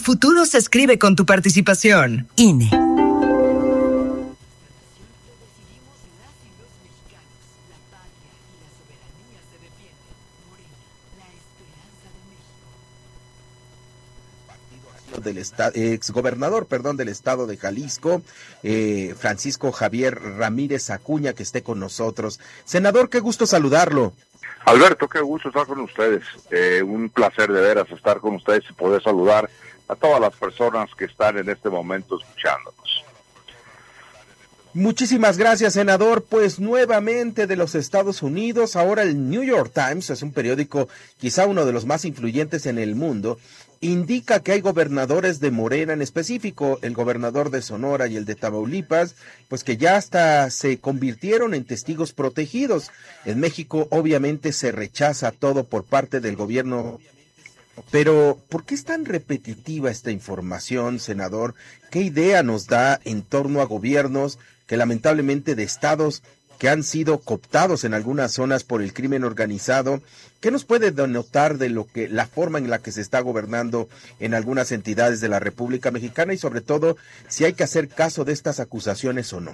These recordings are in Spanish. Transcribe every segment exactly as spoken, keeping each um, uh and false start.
futuro se escribe con tu participación. I N E. del esta, ex gobernador, perdón, del estado de Jalisco, eh, Francisco Javier Ramírez Acuña, que esté con nosotros. Senador, qué gusto saludarlo. Alberto, qué gusto estar con ustedes. Eh, un placer de veras estar con ustedes y poder saludar a todas las personas que están en este momento escuchándonos. Muchísimas gracias, senador. Pues nuevamente de los Estados Unidos, ahora el New York Times, es un periódico quizá uno de los más influyentes en el mundo, indica que hay gobernadores de Morena, en específico el gobernador de Sonora y el de Tamaulipas, pues que ya hasta se convirtieron en testigos protegidos. En México obviamente se rechaza todo por parte del gobierno. Pero, ¿por qué es tan repetitiva esta información, senador? ¿Qué idea nos da en torno a gobiernos que lamentablemente de estados que han sido cooptados en algunas zonas por el crimen organizado? ¿Qué nos puede denotar de lo que la forma en la que se está gobernando en algunas entidades de la República Mexicana y sobre todo si hay que hacer caso de estas acusaciones o no?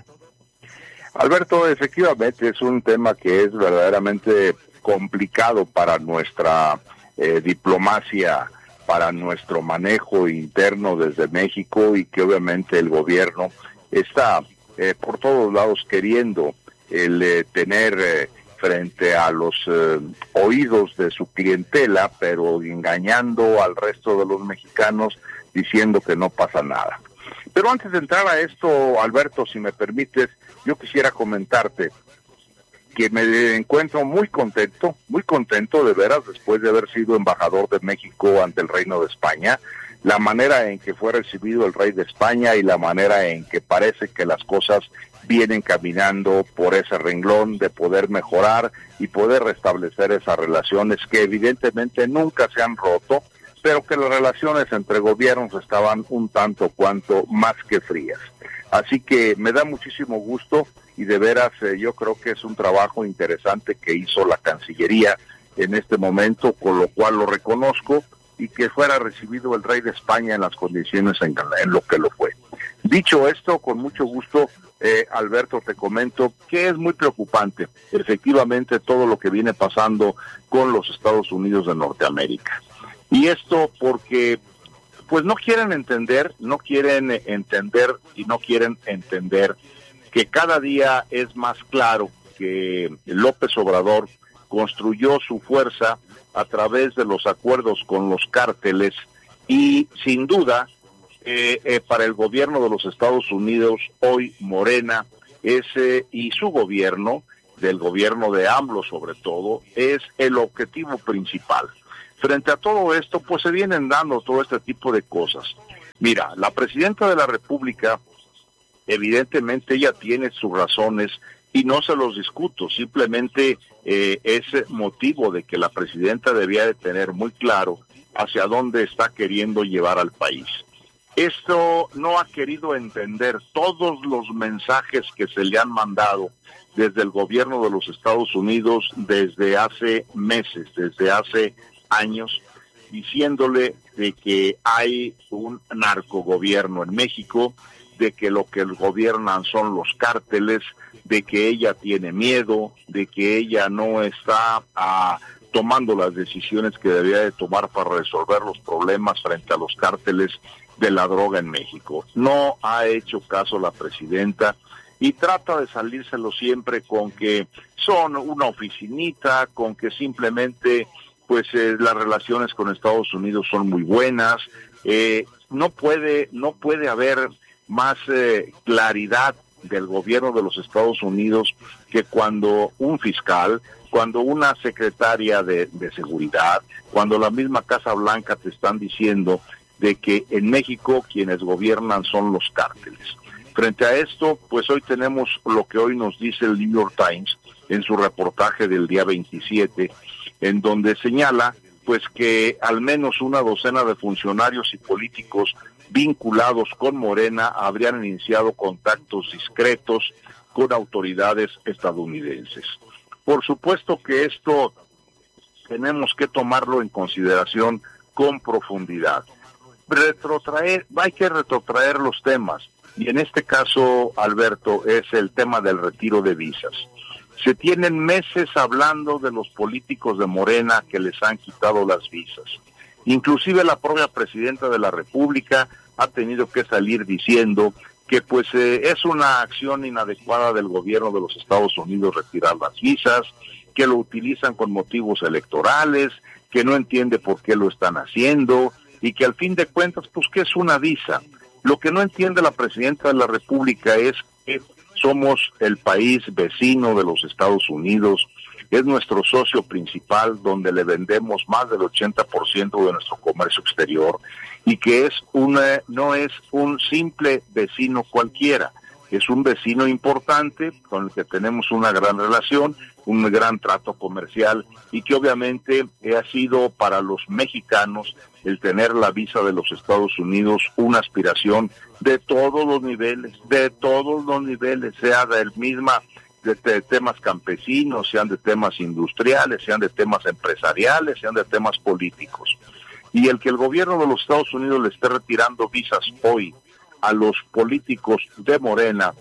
Alberto, efectivamente es un tema que es verdaderamente complicado para nuestra eh, diplomacia, para nuestro manejo interno desde México, y que obviamente el gobierno está eh, por todos lados queriendo el eh, tener eh, frente a los eh, oídos de su clientela, pero engañando al resto de los mexicanos diciendo que no pasa nada. Pero antes de entrar a esto, Alberto, si me permites, yo quisiera comentarte que me encuentro muy contento, muy contento de veras, después de haber sido embajador de México ante el Reino de España, la manera en que fue recibido el rey de España y la manera en que parece que las cosas vienen caminando por ese renglón de poder mejorar y poder restablecer esas relaciones que evidentemente nunca se han roto, pero que las relaciones entre gobiernos estaban un tanto cuanto más que frías. Así que me da muchísimo gusto y de veras eh, yo creo que es un trabajo interesante que hizo la Cancillería en este momento, con lo cual lo reconozco, y que fuera recibido el rey de España en las condiciones en, en lo que lo fue. Dicho esto, con mucho gusto, eh, Alberto, te comento que es muy preocupante, efectivamente, todo lo que viene pasando con los Estados Unidos de Norteamérica. Y esto porque pues no quieren entender, no quieren entender y no quieren entender que cada día es más claro que López Obrador construyó su fuerza a través de los acuerdos con los cárteles y sin duda eh, eh, para el gobierno de los Estados Unidos hoy Morena ese y su gobierno, del gobierno de AMLO sobre todo, es el objetivo principal. Frente a todo esto, pues se vienen dando todo este tipo de cosas. Mira, la presidenta de la República, evidentemente ella tiene sus razones y no se los discuto, simplemente eh, es motivo de que la presidenta debía de tener muy claro hacia dónde está queriendo llevar al país. Esto no ha querido entender todos los mensajes que se le han mandado desde el gobierno de los Estados Unidos desde hace meses, desde hace años, diciéndole de que hay un narcogobierno en México, de que lo que gobiernan son los cárteles, de que ella tiene miedo, de que ella no está ah, tomando las decisiones que debería de tomar para resolver los problemas frente a los cárteles de la droga en México. No ha hecho caso la presidenta y trata de salírselo siempre con que son una oficinita, con que simplemente pues eh, las relaciones con Estados Unidos son muy buenas. Eh, no puede, no puede haber más eh, claridad del gobierno de los Estados Unidos que cuando un fiscal, cuando una secretaria de, de seguridad, cuando la misma Casa Blanca te están diciendo de que en México quienes gobiernan son los cárteles. Frente a esto, pues hoy tenemos lo que hoy nos dice el New York Times en su reportaje del día veintisiete, en donde señala pues que al menos una docena de funcionarios y políticos vinculados con Morena habrían iniciado contactos discretos con autoridades estadounidenses. Por supuesto que esto tenemos que tomarlo en consideración con profundidad. retrotraer, hay que retrotraer los temas. Y en este caso, Alberto, es el tema del retiro de visas. Se tienen meses hablando de los políticos de Morena que les han quitado las visas. Inclusive la propia presidenta de la República ha tenido que salir diciendo que pues eh, es una acción inadecuada del gobierno de los Estados Unidos retirar las visas, que lo utilizan con motivos electorales, que no entiende por qué lo están haciendo y que al fin de cuentas, pues, ¿qué es una visa? Lo que no entiende la presidenta de la República es que somos el país vecino de los Estados Unidos, es nuestro socio principal donde le vendemos más del ochenta por ciento de nuestro comercio exterior y que es una, no es un simple vecino cualquiera, es un vecino importante con el que tenemos una gran relación, un gran trato comercial y que obviamente ha sido para los mexicanos el tener la visa de los Estados Unidos una aspiración de todos los niveles, de todos los niveles, sea del misma de, de temas campesinos, sean de temas industriales, sean de temas empresariales, sean de temas políticos. Y el que el gobierno de los Estados Unidos le esté retirando visas hoy a los políticos de Morena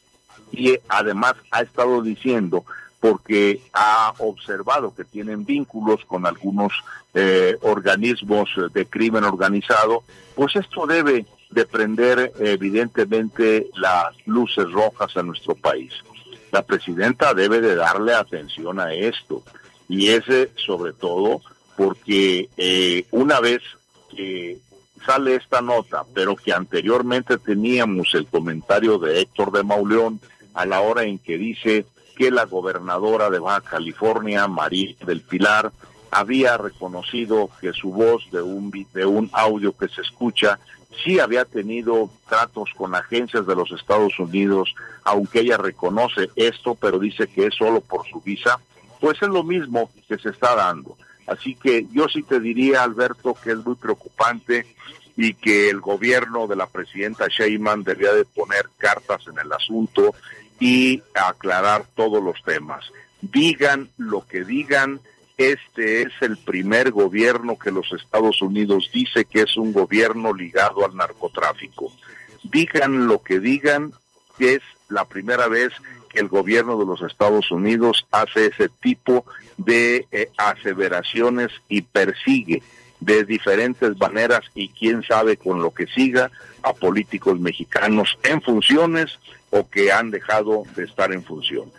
y además ha estado diciendo porque ha observado que tienen vínculos con algunos eh, organismos de crimen organizado, pues esto debe de prender evidentemente las luces rojas a nuestro país. La presidenta debe de darle atención a esto y ese sobre todo porque eh, una vez que sale esta nota, pero que anteriormente teníamos el comentario de Héctor de Mauleón a la hora en que dice que la gobernadora de Baja California, María del Pilar, había reconocido que su voz de un, de un audio que se escucha sí había tenido tratos con agencias de los Estados Unidos, aunque ella reconoce esto, pero dice que es solo por su visa, pues es lo mismo que se está dando. Así que yo sí te diría, Alberto, que es muy preocupante y que el gobierno de la presidenta Sheinbaum debería de poner cartas en el asunto y aclarar todos los temas. Digan lo que digan, este es el primer gobierno que los Estados Unidos dice que es un gobierno ligado al narcotráfico. Digan lo que digan, que es la primera vez que el gobierno de los Estados Unidos hace ese tipo de eh, aseveraciones y persigue de diferentes maneras y quién sabe con lo que siga a políticos mexicanos en funciones o que han dejado de estar en funciones.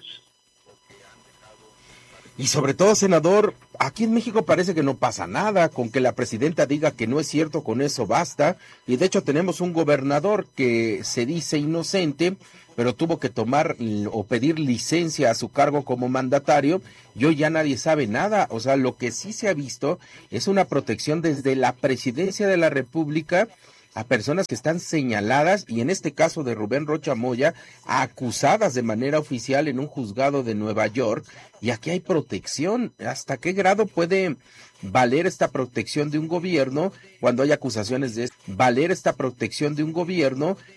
Y sobre todo, senador, aquí en México parece que no pasa nada, con que la presidenta diga que no es cierto, con eso basta, y de hecho tenemos un gobernador que se dice inocente, pero tuvo que tomar o pedir licencia a su cargo como mandatario, y hoy ya nadie sabe nada. O sea, lo que sí se ha visto es una protección desde la presidencia de la República a personas que están señaladas, y en este caso de Rubén Rocha Moya, acusadas de manera oficial en un juzgado de Nueva York, y aquí hay protección. ¿Hasta qué grado puede valer esta protección de un gobierno cuando hay acusaciones de valer esta protección de un gobierno